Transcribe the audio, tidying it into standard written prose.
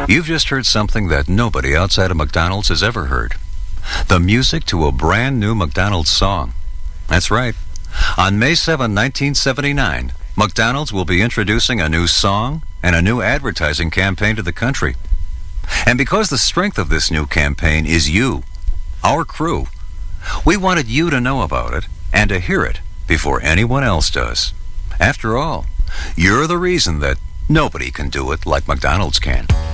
You've just heard something that nobody outside of McDonald's has ever heard. The music to a brand new McDonald's song. That's right. On May 7, 1979, McDonald's will be introducing a new song and a new advertising campaign to the country. And because the strength of this new campaign is you, our crew, we wanted you to know about it and to hear it before anyone else does. After all, you're the reason that nobody can do it like McDonald's can.